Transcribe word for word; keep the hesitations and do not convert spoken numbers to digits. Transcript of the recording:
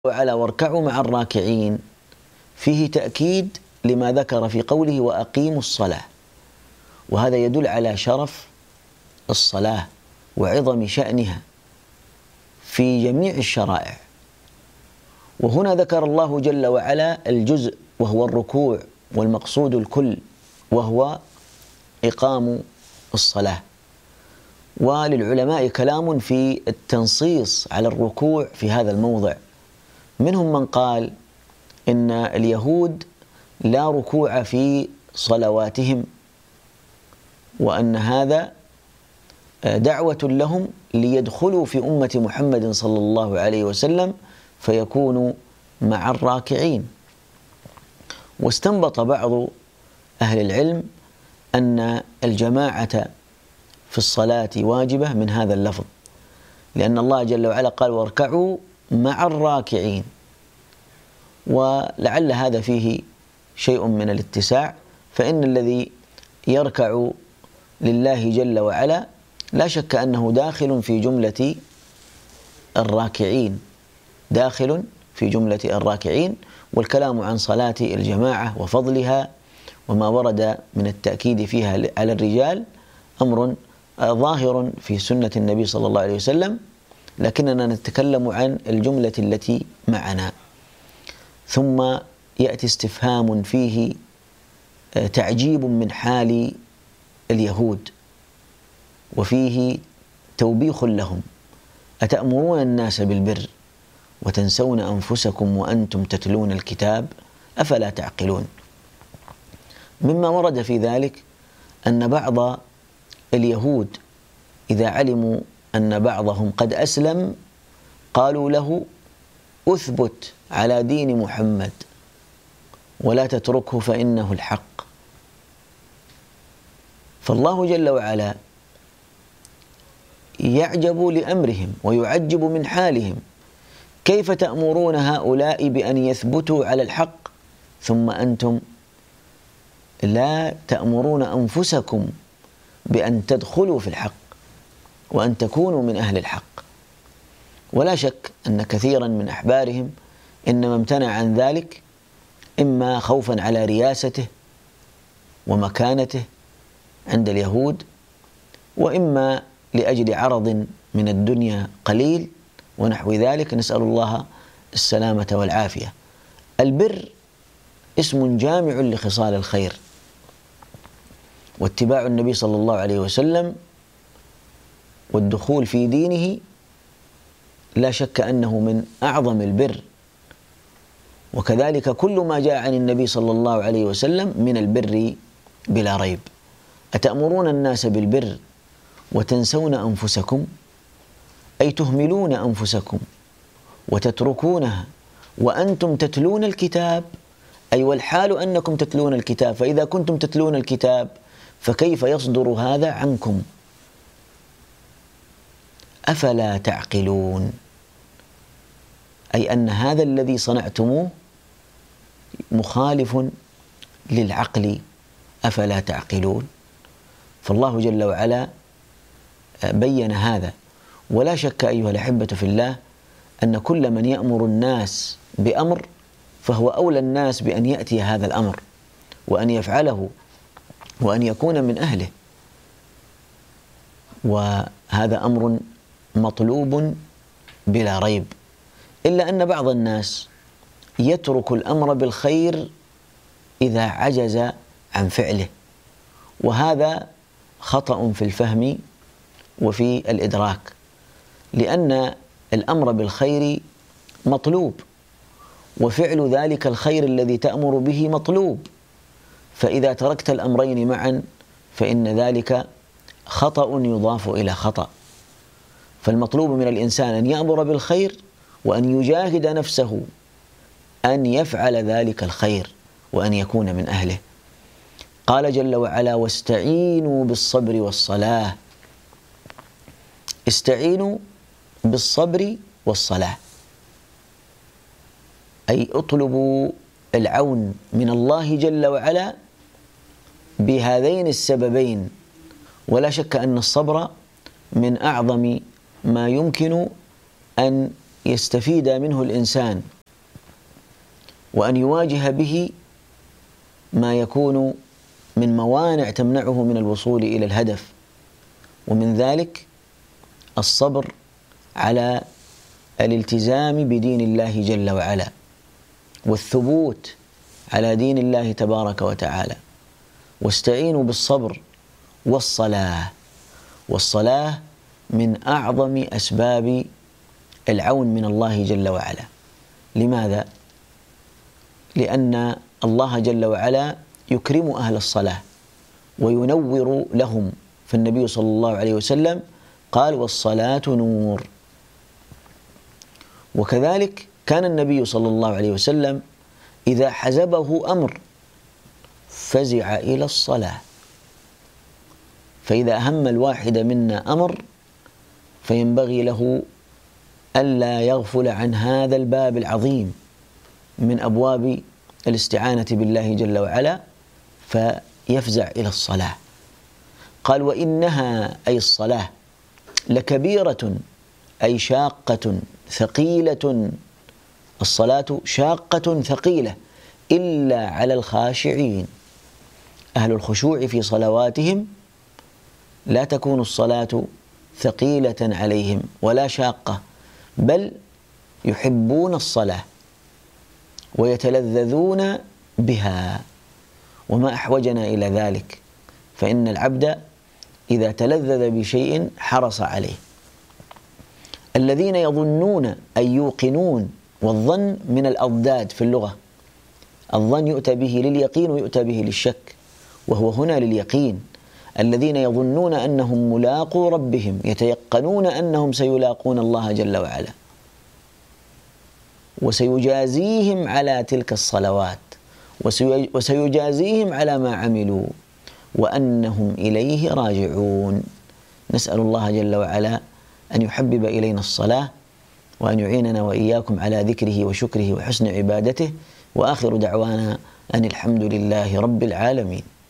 وعلا واركعوا مع الراكعين فيه تأكيد لما ذكر في قوله وأقيموا الصلاة، وهذا يدل على شرف الصلاة وعظم شأنها في جميع الشرائع. وهنا ذكر الله جل وعلا الجزء وهو الركوع، والمقصود الكل وهو إقام الصلاة. وللعلماء كلام في التنصيص على الركوع في هذا الموضع، منهم من قال إن اليهود لا ركوع في صلواتهم، وأن هذا دعوة لهم ليدخلوا في أمة محمد صلى الله عليه وسلم فيكونوا مع الراكعين. واستنبط بعض أهل العلم أن الجماعة في الصلاة واجبة من هذا اللفظ، لأن الله جل وعلا قال واركعوا مع الراكعين، ولعل هذا فيه شيء من الاتساع، فإن الذي يركع لله جل وعلا لا شك أنه داخل في جملة الراكعين داخل في جملة الراكعين. والكلام عن صلاة الجماعة وفضلها وما ورد من التأكيد فيها على الرجال أمر ظاهر في سنة النبي صلى الله عليه وسلم، لكننا نتكلم عن الجملة التي معنا. ثم يأتي استفهام فيه تعجيب من حال اليهود، وفيه توبيخ لهم: أتأمرون الناس بالبر وتنسون أنفسكم وأنتم تتلون الكتاب أفلا تعقلون. مما ورد في ذلك أن بعض اليهود إذا علموا أن بعضهم قد أسلم قالوا له: أثبت على دين محمد ولا تتركه فإنه الحق. فالله جل وعلا يعجب لأمرهم ويعجب من حالهم: كيف تأمرون هؤلاء بأن يثبتوا على الحق ثم أنتم لا تأمرون أنفسكم بأن تدخلوا في الحق وأن تكونوا من أهل الحق؟ ولا شك أن كثيرا من أحبارهم إنما امتنع عن ذلك إما خوفا على رياسته ومكانته عند اليهود، وإما لأجل عرض من الدنيا قليل ونحو ذلك، نسأل الله السلامة والعافية. البر اسم جامع لخصال الخير، واتباع النبي صلى الله عليه وسلم والدخول في دينه لا شك أنه من أعظم البر، وكذلك كل ما جاء عن النبي صلى الله عليه وسلم من البر بلا ريب. أتأمرون الناس بالبر وتنسون أنفسكم، أي تهملون أنفسكم وتتركونها وأنتم تتلون الكتاب، أي والحال أنكم تتلون الكتاب. فإذا كنتم تتلون الكتاب فكيف يصدر هذا عنكم؟ أفلا تعقلون، أي أن هذا الذي صنعتموه مخالف للعقل، أفلا تعقلون. فالله جل وعلا بين هذا. ولا شك أيها الأحبة في الله أن كل من يأمر الناس بأمر فهو أولى الناس بأن يأتي هذا الأمر وأن يفعله وأن يكون من أهله، وهذا أمر مطلوب بلا ريب. إلا أن بعض الناس يترك الأمر بالخير إذا عجز عن فعله، وهذا خطأ في الفهم وفي الإدراك، لأن الأمر بالخير مطلوب، وفعل ذلك الخير الذي تأمر به مطلوب. فإذا تركت الأمرين معا فإن ذلك خطأ يضاف إلى خطأ. فالمطلوب من الإنسان أن يأمر بالخير وأن يجاهد نفسه أن يفعل ذلك الخير وأن يكون من أهله. قال جل وعلا: واستعينوا بالصبر والصلاة. استعينوا بالصبر والصلاة، أي اطلبوا العون من الله جل وعلا بهذين السببين. ولا شك أن الصبر من أعظم ما يمكن أن يستفيد منه الإنسان وأن يواجه به ما يكون من موانع تمنعه من الوصول إلى الهدف، ومن ذلك الصبر على الالتزام بدين الله جل وعلا والثبوت على دين الله تبارك وتعالى. واستعينوا بالصبر والصلاة، والصلاة من أعظم أسباب العون من الله جل وعلا. لماذا؟ لأن الله جل وعلا يكرم أهل الصلاة وينور لهم، فالنبي صلى الله عليه وسلم قال: والصلاة نور. وكذلك كان النبي صلى الله عليه وسلم إذا حزبه أمر فزع إلى الصلاة، فإذا أهم الواحد منا أمر فينبغي له ألا يغفل عن هذا الباب العظيم من أبواب الاستعانة بالله جل وعلا، فيفزع إلى الصلاة. قال: وإنها أي الصلاة لكبيرة أي شاقة ثقيلة. الصلاة شاقة ثقيلة إلا على الخاشعين. أهل الخشوع في صلواتهم لا تكون الصلاة ثقيلة عليهم ولا شاقة، بل يحبون الصلاة ويتلذذون بها، وما أحوجنا إلى ذلك، فإن العبد إذا تلذذ بشيء حرص عليه. الذين يظنون أي يوقنون، والظن من الأضداد في اللغة، الظن يؤتى به لليقين ويؤتى به للشك، وهو هنا لليقين. الذين يظنون أنهم ملاقو ربهم، يتيقنون أنهم سيلاقون الله جل وعلا وسيجازيهم على تلك الصلوات وسيجازيهم على ما عملوا، وأنهم إليه راجعون. نسأل الله جل وعلا أن يحبب إلينا الصلاة، وأن يعيننا وإياكم على ذكره وشكره وحسن عبادته، وآخر دعوانا أن الحمد لله رب العالمين.